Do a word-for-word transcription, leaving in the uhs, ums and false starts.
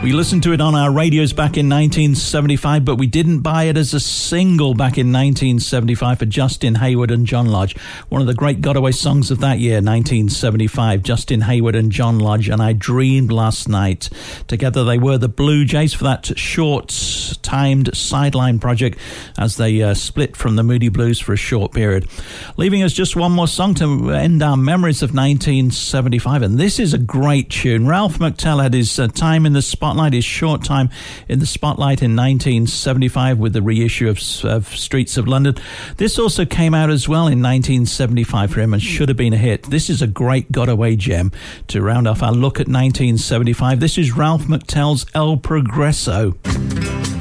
We listened to it on our radios back in nineteen seventy-five, but we didn't buy it as a single back in nineteen seventy-five for Justin Hayward and John Lodge. One of the great Godaway songs of that year, nineteen seventy-five, Justin Hayward and John Lodge, and I Dreamed Last Night. Together they were the Blue Jays for that short-timed sideline project as they uh, split from the Moody Blues for a short period. Leaving us just one more song to end our memories of nineteen seventy-five, and this is a great tune. Ralph McTell had his uh, time in the spotlight, his short time in the spotlight in nineteen seventy-five with the reissue of, of Streets of London. This also came out as well in nineteen seventy-five for him and should have been a hit. This is a great Godaway gem to round off our look at nineteen seventy-five. This is Ralph McTell's El Progreso.